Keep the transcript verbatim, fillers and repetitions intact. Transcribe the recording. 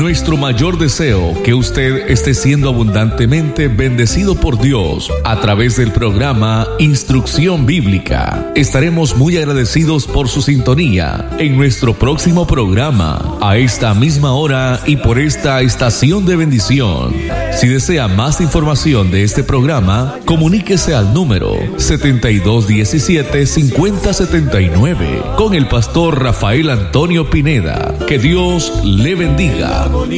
nuestro mayor deseo que usted esté siendo abundantemente bendecido por Dios a través del programa Instrucción Bíblica. Estaremos muy agradecidos por su sintonía en nuestro próximo programa, a esta misma hora y por esta estación de bendición. Si desea más información de este programa, comuníquese al número setenta y dos diecisiete cincuenta setenta y nueve con el pastor Rafael Antonio Pineda. Que Dios le bendiga.